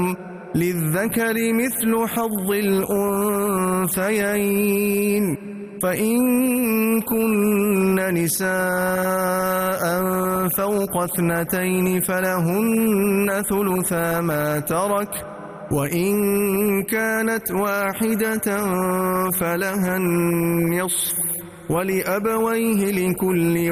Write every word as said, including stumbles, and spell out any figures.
للذكر مثل حظ الأنثيين فإن كن نساء فوق اثنتين فلهن ثلثا ما ترك وإن كانت واحدة فلها النصف ولأبويه لكل